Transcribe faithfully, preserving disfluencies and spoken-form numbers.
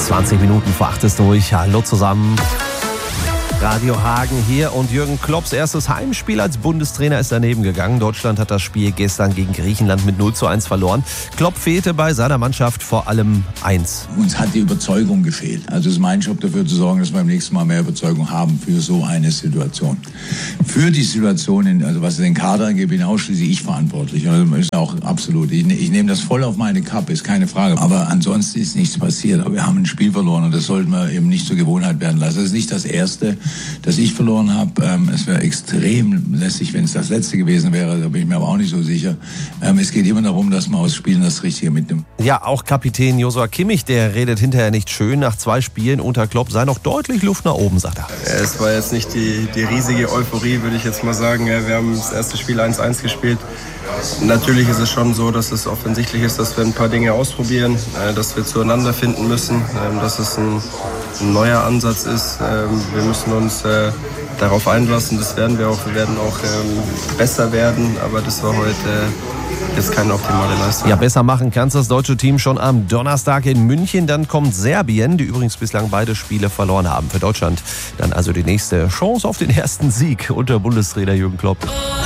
zwanzig Minuten vor acht ist durch. Hallo zusammen. Radio Hagen hier und Jürgen Klopps erstes Heimspiel als Bundestrainer ist daneben gegangen. Deutschland hat das Spiel gestern gegen Griechenland mit null zu eins verloren. Klopp fehlte bei seiner Mannschaft vor allem eins. Uns hat die Überzeugung gefehlt. Also es ist mein Job, dafür zu sorgen, dass wir beim nächsten Mal mehr Überzeugung haben für so eine Situation. Für die Situation, in, also was den Kader angeht, bin ausschließlich ich verantwortlich. Also ist auch absolut. Ich, ich nehme das voll auf meine Kappe, ist keine Frage. Aber ansonsten ist nichts passiert. Aber wir haben ein Spiel verloren und das sollten wir eben nicht zur Gewohnheit werden lassen. Das ist nicht das Erste, dass ich verloren habe. Ähm, es wäre extrem lässig, wenn es das Letzte gewesen wäre. Da bin ich mir aber auch nicht so sicher. Ähm, es geht immer darum, dass man aus Spielen das Richtige mitnimmt. Ja, auch Kapitän Joshua Kimmich, der redet hinterher nicht schön. Nach zwei Spielen unter Klopp sei noch deutlich Luft nach oben, sagt er. Es war jetzt nicht die, die riesige Euphorie, würde ich jetzt mal sagen. Wir haben das erste Spiel eins eins gespielt. Natürlich ist es schon so, dass es offensichtlich ist, dass wir ein paar Dinge ausprobieren, dass wir zueinander finden müssen, dass es ein, ein neuer Ansatz ist. Wir müssen uns darauf einlassen, das werden wir auch. Wir werden auch besser werden, aber das war heute jetzt keine optimale Leistung. Ja, besser machen kann es das deutsche Team schon am Donnerstag in München. Dann kommt Serbien, die übrigens bislang beide Spiele verloren haben. Für Deutschland dann also die nächste Chance auf den ersten Sieg unter Bundestrainer Jürgen Klopp.